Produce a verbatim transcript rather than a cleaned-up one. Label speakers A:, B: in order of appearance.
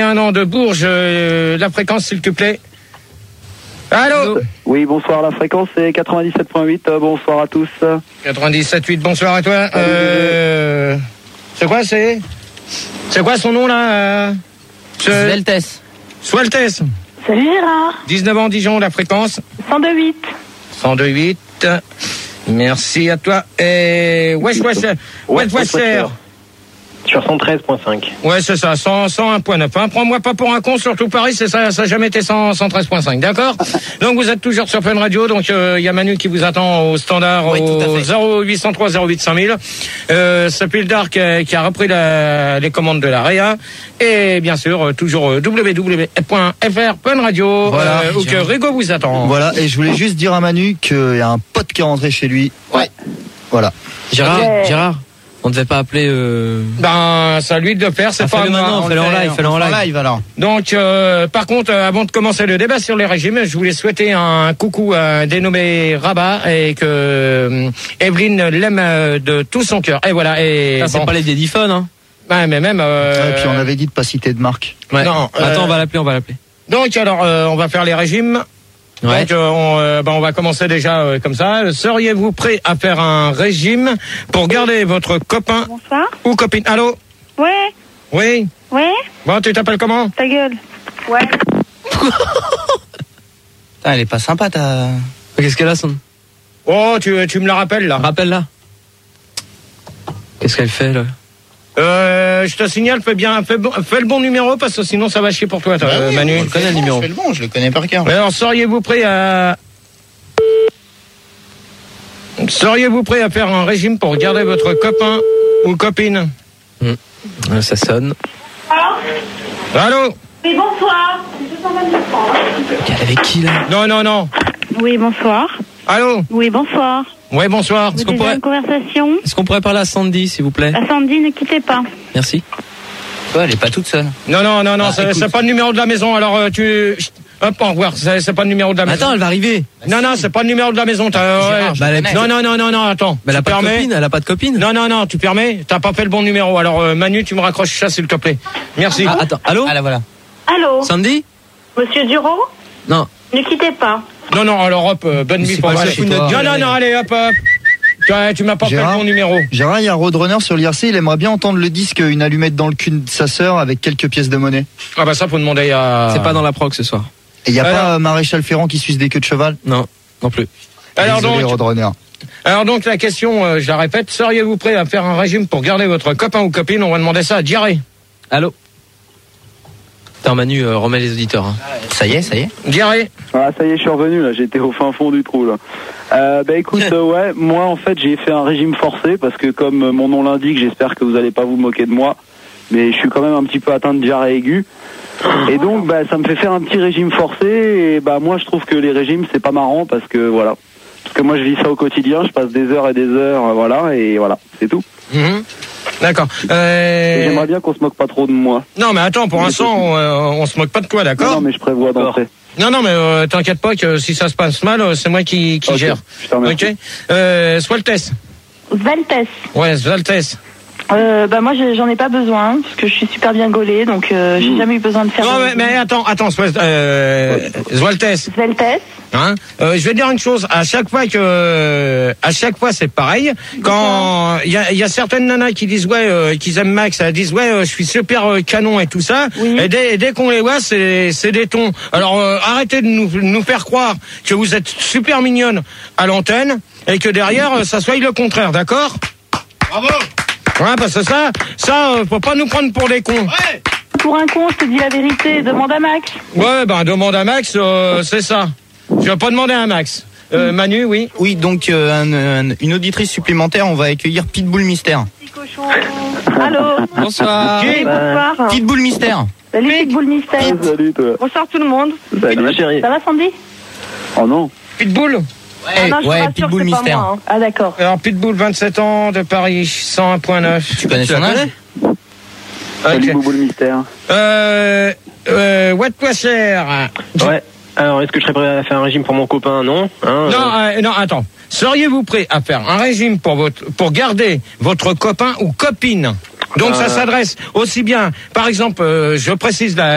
A: Un an de Bourges, euh, la fréquence s'il te plaît. Allô?
B: Oui, bonsoir, la fréquence c'est quatre-vingt-dix-sept point huit, euh, bonsoir à tous.
A: quatre-vingt-dix-sept point huit, bonsoir à toi. Euh, c'est quoi, c'est C'est quoi son nom là euh,
C: Sveltes.
A: Sveltes.
D: Salut Gérard.
A: dix-neuf ans, Dijon, la fréquence
D: cent deux huit.
A: cent deux huit. Merci à toi. Et Wesh Wesh Wesh Wesh
E: Sur cent treize point cinq.
A: Ouais, c'est ça, cent, cent un point neuf. Hein. Prends-moi pas pour un con, surtout Paris, c'est ça, ça n'a jamais été cent, cent treize point cinq, d'accord? Donc vous êtes toujours sur Fun Radio, donc il euh, y a Manu qui vous attend au standard
C: oui,
A: au zéro huit cent trois zéro huit cinq mille. Euh, c'est Pildar qui a, qui a repris la, les commandes de la Réa. Et bien sûr, euh, toujours euh, w w w point f r Fun Radio,
C: voilà,
A: euh, où que Rigo vous attend.
F: Voilà, et je voulais juste dire à Manu qu'il y a un pote qui est rentré chez lui.
C: Ouais.
F: Voilà.
C: Gérard,
D: Ouais.
C: Gérard, on devait pas appeler. Euh...
A: Ben, c'est à lui de le faire, c'est
C: Ah,
A: pas
C: fais-le
A: moi.
C: maintenant, fais-le en live, fais-le en live.
F: alors.
A: Donc, euh, par contre, euh, avant de commencer le débat sur les régimes, je voulais souhaiter un coucou à un dénommé Rabat et que euh, Evelyne l'aime euh, de tout son cœur. Et voilà. Et
C: Ça, c'est
A: bon.
C: pas les Dédiphones, hein.
A: Ouais, mais même. Euh,
F: Et puis on avait dit de pas citer de marque.
C: Ouais.
A: Non, euh,
C: Attends, on va l'appeler, on va l'appeler.
A: Donc, alors, euh, on va faire les régimes.
C: Ouais.
A: Donc, euh, on, euh, ben, on va commencer déjà euh, comme ça. Seriez-vous prêt à faire un régime pour garder votre copain
D: Bonsoir.
A: ou copine? Allô?
D: Ouais.
A: Oui.
D: Ouais.
A: Bon, tu t'appelles comment?
D: Ta gueule. Ouais.
C: Putain, elle est pas sympa, ta. Qu'est-ce qu'elle a, son.
A: Oh, tu, tu me la rappelles là?
C: Rappelle-la. Qu'est-ce qu'elle fait, là?
A: Euh, je te signale, fais bien, fais, bon- fais le bon numéro parce que sinon ça va chier pour toi, toi, euh, Manu.
C: On le connaît, le numéro.
F: Je fais le bon, je le connais par cœur.
A: Alors, seriez-vous prêt à... Seriez-vous prêt à faire un régime pour garder votre copain ou copine?
C: Hum. Ouais, ça sonne.
A: Allô?
D: Oui, bonsoir.
C: Elle est avec qui, là?
A: Non, non, non.
D: Oui, bonsoir.
A: Allô?
D: Oui, bonsoir.
A: Ouais, bonsoir.
D: Vous
C: qu'on
D: désirez
C: pourrait-
D: une conversation?
C: Est-ce qu'on pourrait parler à Sandy, s'il vous plaît?
D: À Sandy, ne quittez pas.
C: Merci. Ouais, elle est pas toute seule.
A: Non, non, non, non,
C: Ah,
A: c'est,
C: écoute.
A: c'est pas le numéro de la maison, alors euh, tu... Chut, hop, au revoir, c'est, c'est pas le numéro de la maison.
C: Attends, elle va arriver.
A: Non, non, c'est pas le numéro de la maison. T'as, ouais.
C: Gérard, je
A: Bah,
C: la
A: elle-
C: connais.
A: non, non, non, non, non, attends.
C: Mais elle a
A: Tu
C: pas de
A: permets?
C: copine, elle a pas de copine.
A: Non, non, non, tu permets? T'as pas fait le bon numéro. Alors, euh, Manu, tu me raccroches ça, s'il te plaît. Merci.
C: Ah, attends, allô?
G: Ah là voilà.
D: Allô?
C: Sandy?
D: Monsieur Duro?
C: Non.
D: Ne quittez pas.
A: Non, non, alors hop, euh, bonne
C: Mais
A: nuit
C: c'est
A: pour
C: pas
A: moi.
C: ça,
A: Allez.
C: toi.
A: Non, non, non, allez, hop, hop. Tu, tu m'as pas fait
F: Gérard
A: le bon numéro.
F: Gérard, il y a un roadrunner sur l'I R C, il aimerait bien entendre le disque Une allumette dans le cul de sa sœur avec quelques pièces de monnaie.
A: Ah bah ça, faut demander à...
C: C'est pas dans la prog ce soir.
F: Et il y a
A: Alors-
F: pas euh, Maréchal Ferrand qui suce des queues de cheval?
C: Non, non plus.
A: Alors
F: Désolé,
A: donc,
F: roadrunner.
A: alors donc, la question, euh, je la répète, seriez-vous prêt à faire un régime pour garder votre copain ou copine? On va demander ça à Diarrhée.
C: Allô? Attends, Manu, euh, remets les auditeurs. Hein.
G: Ça y est, ça y est.
A: Diarrhée.
B: Ah, ça y est, je suis revenu, là, j'étais au fin fond du trou, là. Euh, bah écoute, euh, ouais, moi en fait j'ai fait un régime forcé parce que comme euh, mon nom l'indique, j'espère que vous allez pas vous moquer de moi, mais je suis quand même un petit peu atteint de diarrhée aiguë. Et donc bah ça me fait faire un petit régime forcé et bah moi je trouve que les régimes c'est pas marrant parce que voilà. Parce que moi je vis ça au quotidien, je passe des heures et des heures, euh, voilà, et voilà, c'est tout.
A: Mhm. D'accord.
B: Et
A: Euh...
B: j'aimerais bien qu'on se moque pas trop de moi.
A: Non, mais attends, pour l'instant, on, euh, on se moque pas de toi,
B: Non,
A: d'accord?
B: non mais je prévois d'entrer.
A: Non, non, mais euh, t'inquiète pas que si ça se passe mal, euh, c'est moi qui, qui
B: Ok,
A: gère.
B: je te remercie.
A: Ok. Euh, Swaltes.
D: Valtes.
A: Ouais, Swaltes.
D: Euh, bah moi j'ai- j'en ai pas besoin parce que je suis super bien gaulée donc euh, j'ai
B: Mmh.
D: jamais eu besoin de faire.
A: Non,
D: de-
A: mais, mais attends, attends, Swal- euh, Swaltes.
D: Valtes.
A: Hein, euh, je vais dire une chose. À chaque fois que, à chaque fois, c'est pareil. Quand il y a, il y a certaines nanas qui disent ouais, euh, qu'ils aiment Max, elles disent ouais, euh, je suis super euh, canon et tout ça.
D: Oui.
A: Et dès, et dès qu'on les voit, c'est, c'est des tons. Alors euh, arrêtez de nous, nous faire croire que vous êtes super mignonne à l'antenne et que derrière euh, ça soit le contraire, d'accord? Bravo. Ouais, parce que ça, ça, euh, faut pas nous prendre pour des cons.
D: Pour un con, je te dis la vérité. Demande à Max.
A: Ouais, ben demande à Max, euh, c'est ça. Je vais pas demander à Max. Euh, Manu, oui.
G: Oui, donc euh, un- un- une auditrice supplémentaire, on va accueillir Pitbull Mystère.
D: Petit cochon. Allô.
C: Bonsoir.
D: Oui, bonsoir.
G: Pitbull Mystère.
D: Salut Pitbull Mystère.
B: Salut toi.
D: Bonsoir tout le monde.
B: Salut
E: chérie.
D: Ça va Sandy?
B: Oh non.
A: Pitbull.
D: Ah non, je te
G: ouais,
D: rassure,
G: Pitbull
D: c'est pas
G: Mystère.
D: moi, hein. Ah d'accord.
A: Alors Pitbull, vingt-sept ans, de Paris, cent un point neuf.
G: Tu connais son âge?
B: Salut
A: Ok.
B: Boubou le mystère.
A: Euh, euh, what toi cher?
E: Ouais. Alors, est-ce que je serais prêt à faire un régime pour mon copain? Non. Hein,
A: Non,
E: euh,
A: euh, non, attends. Seriez-vous prêt à faire un régime pour votre, pour garder votre copain ou copine? Donc
E: Euh.
A: ça s'adresse aussi bien, par exemple, euh, je précise la,